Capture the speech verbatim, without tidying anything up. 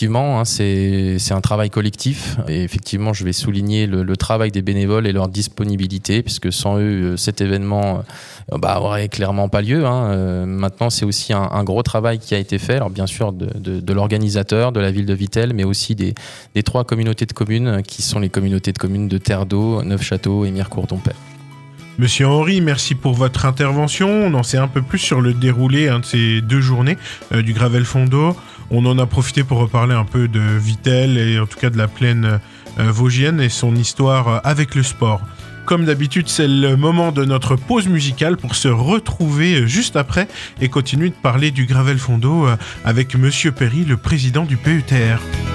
Effectivement, hein, c'est, c'est un travail collectif et effectivement, je vais souligner le, le travail des bénévoles et leur disponibilité, puisque sans eux, cet événement euh, bah, aurait clairement pas lieu. Hein. Euh, maintenant, c'est aussi un, un gros travail qui a été fait, alors bien sûr de, de, de l'organisateur, de la ville de Vittel, mais aussi des, des trois communautés de communes qui sont les communautés de communes de Terre d'Eau, Neufchâteau et Mirecourt-Dompierre. Monsieur Henry, merci pour votre intervention. On en sait un peu plus sur le déroulé hein, de ces deux journées euh, du Gravel Fondo. On en a profité pour reparler un peu de Vittel et en tout cas de la plaine euh, vosgienne et son histoire euh, avec le sport. Comme d'habitude, c'est le moment de notre pause musicale pour se retrouver juste après et continuer de parler du Gravel Fondo euh, avec Monsieur Perry, le président du P E T R.